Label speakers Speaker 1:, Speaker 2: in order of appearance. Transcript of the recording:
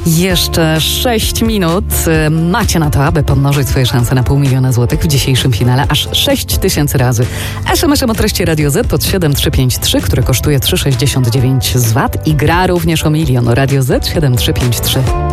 Speaker 1: Jeszcze 6 minut macie na to, aby pomnożyć swoje szanse na 500 000 złotych w dzisiejszym finale aż 6000 razy. SMS-em o treści Radio Z pod 7353, który kosztuje 3,69 z VAT i gra również o 1 000 000. Radio Z 7353.